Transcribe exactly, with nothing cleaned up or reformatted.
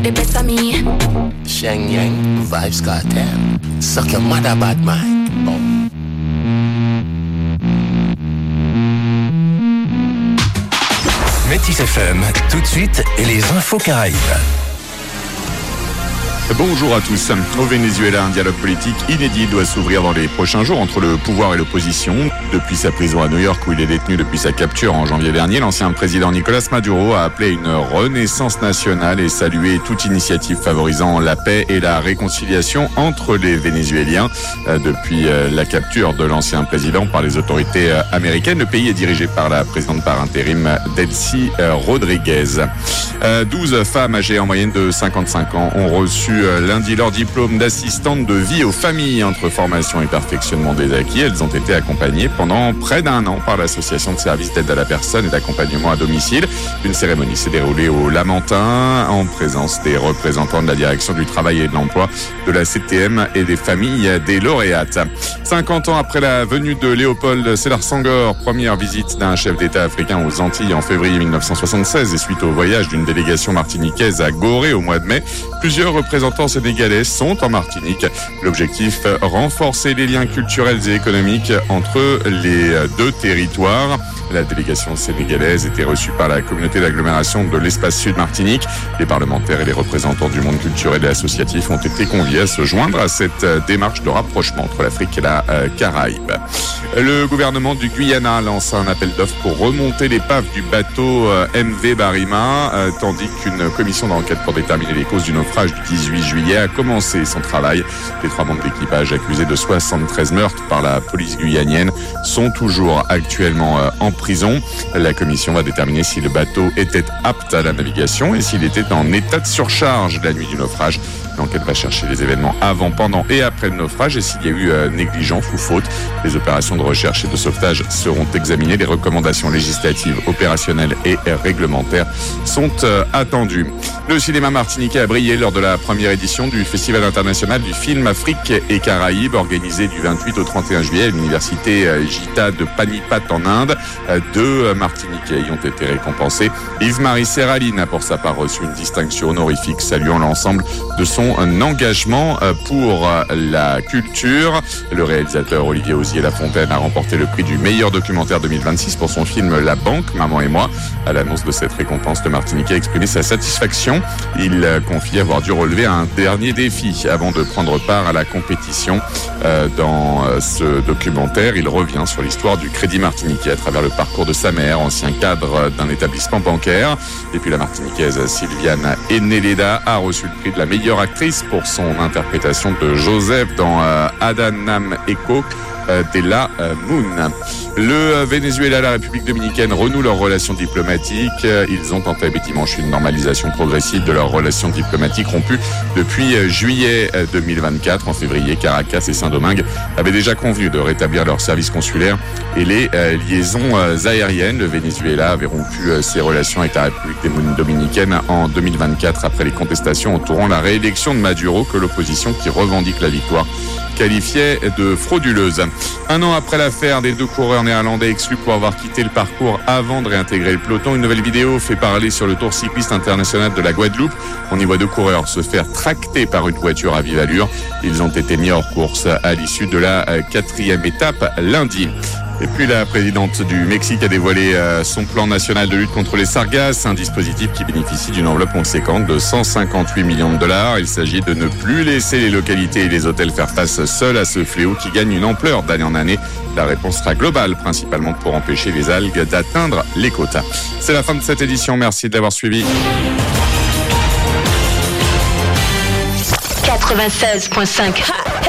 the best of me. Shang Yang, Vibes Cartel. Suck your mother bad mind. Oh. Métis F M, tout de suite, et les infos Caraïbes. Bonjour à tous. Au Venezuela, un dialogue politique inédit doit s'ouvrir dans les prochains jours entre le pouvoir et l'opposition. Depuis sa prison à New York, où il est détenu depuis sa capture en janvier dernier, l'ancien président Nicolas Maduro a appelé une renaissance nationale et salué toute initiative favorisant la paix et la réconciliation entre les Vénézuéliens. Depuis la capture de l'ancien président par les autorités américaines, le pays est dirigé par la présidente par intérim Delcy Rodriguez. douze femmes âgées en moyenne de cinquante-cinq ans ont reçu lundi leur diplôme d'assistante de vie aux familles. Entre formation et perfectionnement des acquis, elles ont été accompagnées pendant près d'un an par l'association de services d'aide à la personne et d'accompagnement à domicile. Une cérémonie s'est déroulée au Lamentin en présence des représentants de la direction du travail et de l'emploi, de la C T M et des familles des lauréates. cinquante ans après la venue de Léopold Sédar Senghor, première visite d'un chef d'État africain aux Antilles en février mille neuf cent soixante-seize et suite au voyage d'une délégation martiniquaise à Gorée au mois de mai, plusieurs représentants sénégalais sont en Martinique. L'objectif, renforcer les liens culturels et économiques entre les deux territoires. La délégation sénégalaise était reçue par la communauté d'agglomération de l'espace sud Martinique. Les parlementaires et les représentants du monde culturel et associatif ont été conviés à se joindre à cette démarche de rapprochement entre l'Afrique et la Caraïbe. Le gouvernement du Guyana lance un appel d'offres pour remonter l'épave du bateau M V Barima, tandis qu'une commission d'enquête pour déterminer les causes du naufrage du dix-huit juillet a commencé son travail. Les trois membres d'équipage accusés de soixante-treize meurtres par la police guyanienne sont toujours actuellement en prison. La commission va déterminer si le bateau était apte à la navigation et s'il était en état de surcharge la nuit du naufrage. L'enquête va chercher les événements avant, pendant et après le naufrage et s'il y a eu euh, négligence ou faute. Les opérations de recherche et de sauvetage seront examinées. Les recommandations législatives, opérationnelles et réglementaires sont euh, attendues. Le cinéma martiniquais a brillé lors de la première édition du Festival international du film Afrique et Caraïbes, organisé du vingt-huit au trente et un juillet à l'université euh, Gita de Panipat en Inde. Euh, deux Martiniquais y ont été récompensés. Yves-Marie Serraline a pour sa part reçu une distinction honorifique saluant l'ensemble de son un engagement pour la culture. Le réalisateur Olivier Osier-Lafontaine a remporté le prix du meilleur documentaire deux mille vingt-six pour son film La Banque, Maman et moi. À l'annonce de cette récompense, le Martiniquais a exprimé sa satisfaction. Il confie avoir dû relever un dernier défi avant de prendre part à la compétition. Dans ce documentaire, il revient sur l'histoire du Crédit Martiniquais à travers le parcours de sa mère, ancien cadre d'un établissement bancaire. Et puis la Martiniquaise Sylviane Eneleda a reçu le prix de la meilleure actrice pour son interprétation de Joseph dans euh, Adanam Eko euh, de la euh, Moon. Le Venezuela et la République dominicaine renouent leurs relations diplomatiques. Ils ont entamé dimanche une normalisation progressive de leurs relations diplomatiques rompues depuis juillet deux mille vingt-quatre. En février, Caracas et Saint-Domingue avaient déjà convenu de rétablir leurs services consulaires et les euh, liaisons euh, aériennes. Le Venezuela avait rompu euh, ses relations avec la République dominicaine en deux mille vingt-quatre après les contestations entourant la réélection de Maduro que l'opposition qui revendique la victoire qualifiait de frauduleuse. Un an après l'affaire des deux coureurs néerlandais exclus pour avoir quitté le parcours avant de réintégrer le peloton, une nouvelle vidéo fait parler sur le Tour cycliste international de la Guadeloupe. On y voit deux coureurs se faire tracter par une voiture à vive allure. Ils ont été mis hors course à l'issue de la quatrième étape lundi. Et puis la présidente du Mexique a dévoilé euh, son plan national de lutte contre les sargasses, un dispositif qui bénéficie d'une enveloppe conséquente de cent cinquante-huit millions de dollars. Il s'agit de ne plus laisser les localités et les hôtels faire face seuls à ce fléau qui gagne une ampleur d'année en année. La réponse sera globale, principalement pour empêcher les algues d'atteindre les quotas. C'est la fin de cette édition, merci de l'avoir suivi. quatre-vingt-seize virgule cinq